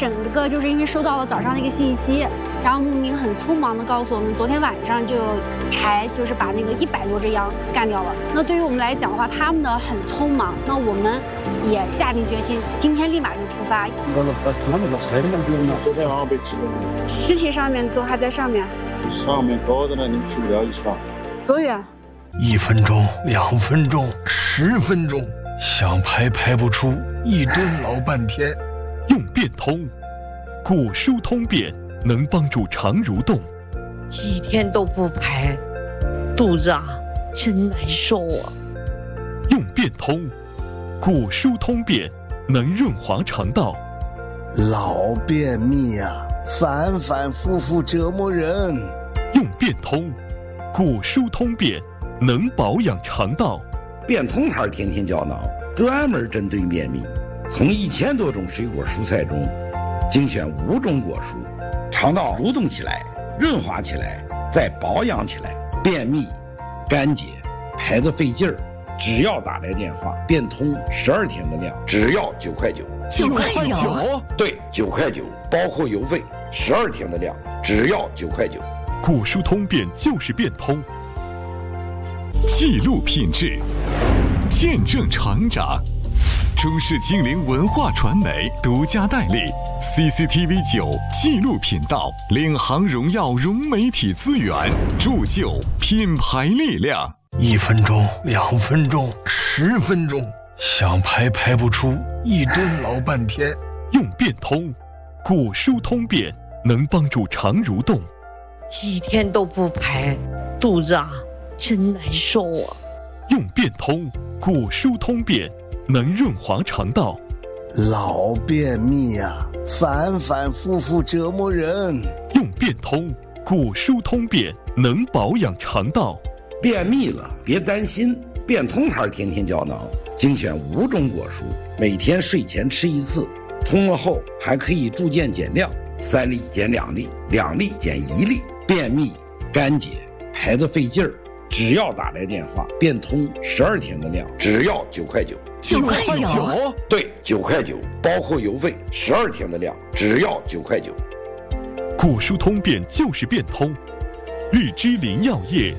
整个就是因为收到了早上的一个信息，然后牧民很匆忙的告诉我们，昨天晚上就有柴就是把那个100多只羊干掉了。那对于我们来讲的话，他们呢很匆忙，那我们也下定决心，今天立马就出发。尸体上面都还在上面。 上面高的呢，你去不了一上。 多远 ？1分钟、2分钟、10分钟，想排不出，一蹲老半天。 用变通，果蔬通便能帮助肠蠕动。 几天都不排，肚子啊真难受啊。 用变通，果蔬通便能润滑肠道。 老便秘啊，反复复折磨人。 用变通，果蔬通便能保养肠道。 变通牌天天胶囊专门针对便秘，从1000多种水果蔬菜中精选5种果蔬，肠道蠕动起来，润滑起来，再保养起来。便秘、干结、排得费劲儿，只要打来电话，变通12天的量，只要9块9。 9块9？ 对，9块9，包括邮费，12天的量，只要9块9。 果蔬通便就是变通。记录品质，见证成长。中视精灵文化传媒独家代理 CCTV9 记录频道，领航荣耀融媒体资源，铸就品牌力量。 1分钟、2分钟、10分钟，想排不出，一蹲老半天。 用变通，果蔬通便能帮助肠蠕动。 几天都不排，肚子啊真难受啊。 用变通，果蔬通便能润滑肠道。 老便秘啊，反复复折磨人。 用变通，果蔬通便能保养肠道。 便秘了别担心，变通牌天天胶囊精选5种果蔬，每天睡前吃1次，通了后还可以逐渐减量，3粒减2粒，2粒减1粒。便秘、干结、排得费劲儿，只要打来电话，变通12天的量，只要9块9。 9块9？ 对，9块9，包括邮费，12天的量，只要9块9。 果蔬通便就是变通。绿之林药业。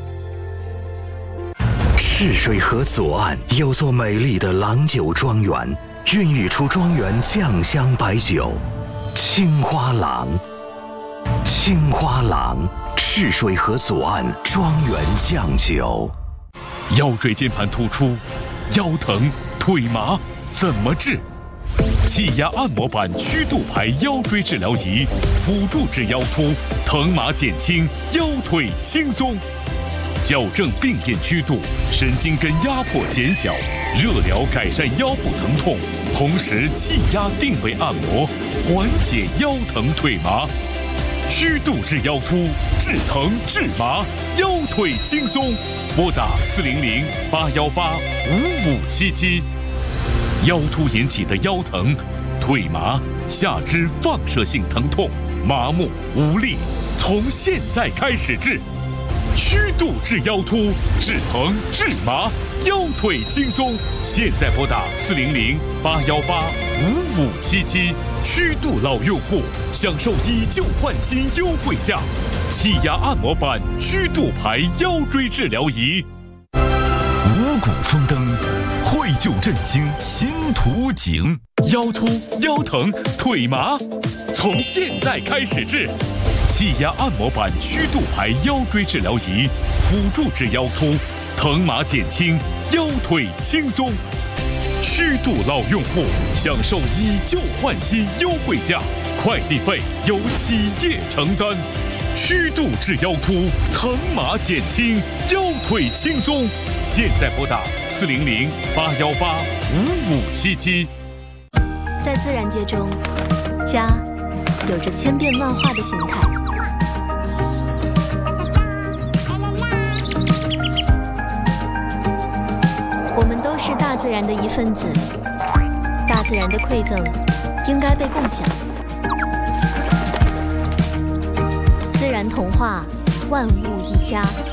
赤水河左岸有座美丽的郎酒庄园，孕育出庄园酱香白酒青花郎。青花郎，赤水河左岸庄园酱酒。 腰椎间盘突出、腰疼、腿麻怎么治？气压按摩板曲度牌腰椎治疗仪，辅助治腰突，疼麻减轻，腰腿轻松。矫正病变曲度，神经根压迫减小，热疗改善腰部疼痛，同时气压定位按摩，缓解腰疼腿麻。曲度治腰突，治疼治麻，腰腿轻松。拨打400-818-5577。腰突引起的腰疼、腿麻、下肢放射性疼痛、麻木无力，从现在开始治。曲度治腰突，治疼治麻，腰腿轻松。现在拨打400-818-5577。曲度老用户享受以旧换新优惠价，气压按摩板曲度牌腰椎治疗仪。五谷丰登，惠救振兴新图景。腰突、腰疼、腿麻，从现在开始治。气压按摩板曲度牌腰椎治疗仪，辅助治腰突，疼麻减轻，腰腿轻松。曲度老用户享受以旧换新优惠价，快递费由企业承担。曲度治腰突，疼麻减轻，腰腿轻松。现在拨打400-818-5577。 在自然界中，家有着千变万化的形态。我们都是大自然的一份子，大自然的馈赠应该被共享。自然童话，万物一家。